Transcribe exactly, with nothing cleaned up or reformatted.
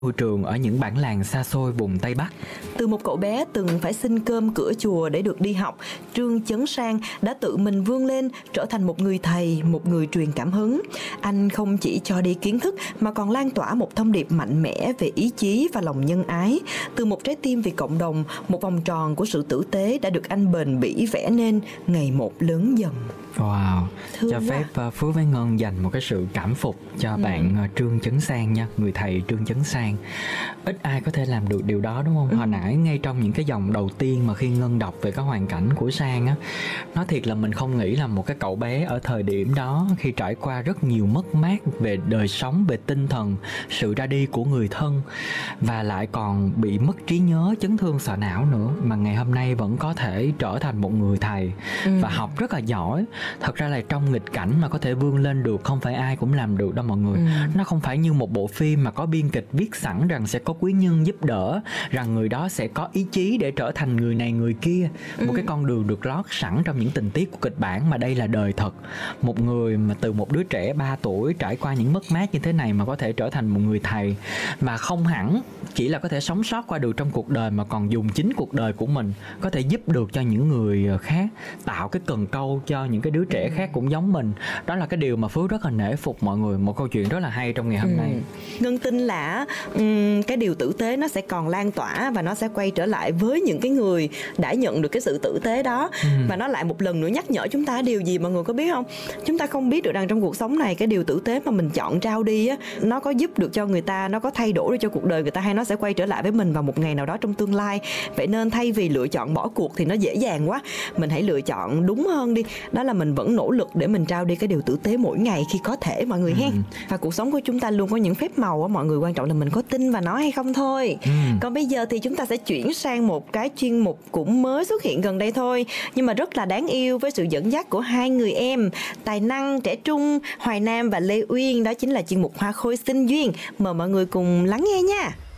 Môi trường ở những bản làng xa xôi vùng Tây Bắc. Từ một cậu bé từng phải xin cơm cửa chùa để được đi học, Trương Chấn Sang đã tự mình vươn lên trở thành một người thầy, một người truyền cảm hứng. Anh không chỉ cho đi kiến thức mà còn lan tỏa một thông điệp mạnh mẽ về ý chí và lòng nhân ái. Từ một trái tim vì cộng đồng, một vòng tròn của sự tử tế đã được anh bền bỉ vẽ nên ngày một lớn dần. Wow, Thương cho quá. phép uh, Phước với Ngân dành một cái sự cảm phục cho Ừ. bạn uh, Trương Chấn Sang nha, người thầy Trương Chấn Sang. Ít ai có thể làm được điều đó đúng không? Ừ. Hồi nãy ngay trong những cái dòng đầu tiên mà khi Ngân đọc về cái hoàn cảnh của Sang á, nói thiệt là mình không nghĩ là một cái cậu bé ở thời điểm đó khi trải qua rất nhiều mất mát về đời sống, về tinh thần, sự ra đi của người thân và lại còn bị mất trí nhớ, chấn thương sọ não nữa, mà ngày hôm nay vẫn có thể trở thành một người thầy Ừ. và học rất là giỏi. Thật ra là trong nghịch cảnh mà có thể vươn lên được không phải ai cũng làm được đâu mọi người. Ừ. Nó không phải như một bộ phim mà có biên kịch viết sẵn rằng sẽ có quý nhân giúp đỡ, rằng người đó sẽ có ý chí để trở thành người này người kia. Ừ. Một cái con đường được lót sẵn trong những tình tiết của kịch bản, mà đây là đời thật. Một người mà từ một đứa trẻ ba tuổi trải qua những mất mát như thế này mà có thể trở thành một người thầy, và không hẳn chỉ là có thể sống sót qua được trong cuộc đời mà còn dùng chính cuộc đời của mình có thể giúp được cho những người khác, tạo cái cần câu cho những cái đứa trẻ khác cũng giống mình. Đó là cái điều mà Phước rất là nể phục mọi người. Một câu chuyện rất là hay trong ngày hôm Ừ. nay. Ngân tin là ừm, cái điều tử tế nó sẽ còn lan tỏa và nó sẽ quay trở lại với những cái người đã nhận được cái sự tử tế đó. Ừ. Và nó lại một lần nữa nhắc nhở chúng ta điều gì mọi người có biết không? Chúng ta không biết được rằng trong cuộc sống này cái điều tử tế mà mình chọn trao đi á, nó có giúp được cho người ta, nó có thay đổi được cho cuộc đời người ta, hay nó sẽ quay trở lại với mình vào một ngày nào đó trong tương lai. Vậy nên thay vì lựa chọn bỏ cuộc thì nó dễ dàng quá, mình hãy lựa chọn đúng hơn đi. Đó là mình vẫn nỗ lực để mình trao đi cái điều tử tế mỗi ngày khi có thể mọi người Ừ. hen. Và cuộc sống của chúng ta luôn có những phép màu á mọi người, quan trọng là mình có tin và nói hay không thôi. Ừ. Còn bây giờ thì chúng ta sẽ chuyển sang một cái chuyên mục cũng mới xuất hiện gần đây thôi, nhưng mà rất là đáng yêu với sự dẫn dắt của hai người em tài năng trẻ trung Hoài Nam và Lê Uyên. Đó chính là chuyên mục Hoa Khôi Sinh Duyên. Mời mọi người cùng lắng nghe nha.